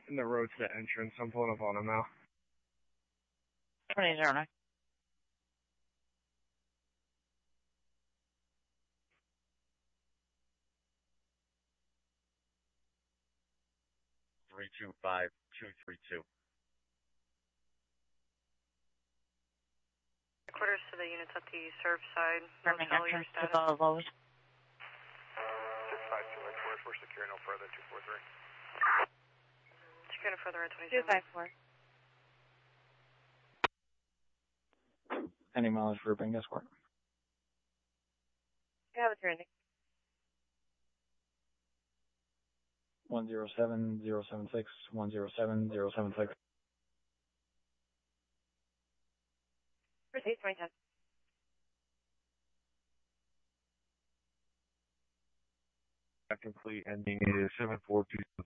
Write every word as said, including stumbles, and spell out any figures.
in the road to the entrance. I'm pulling up on him now. twenty zero nine. three two five two three two. Quarters to the units at the surf side. Confirming Motel, your entrance to status. the Lowe's. six five two eight quarters, we're secure no further, two four three. Secure no further at two twenty-seven. five four. Any mileage for Bank Escort? Yeah, what's your name? one zero seven zero seven six, one zero seven zero seven six. Proceed, twenty ten. Complete ending is seven four two